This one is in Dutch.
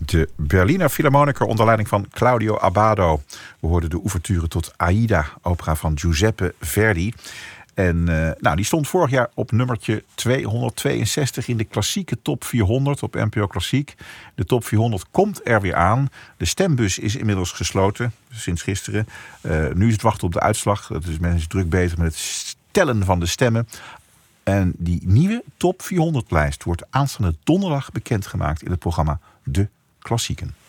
De Berliner Philharmoniker onder leiding van Claudio Abbado. We hoorden de ouverture tot Aida, opera van Giuseppe Verdi. En die stond vorig jaar op nummertje 262 in de klassieke top 400 op NPO Klassiek. De top 400 komt er weer aan. De stembus is inmiddels gesloten, sinds gisteren. Nu is het wachten op de uitslag. Dus men is druk bezig met het tellen van de stemmen. En die nieuwe top 400 lijst wordt aanstaande donderdag bekendgemaakt in het programma De Klassieken.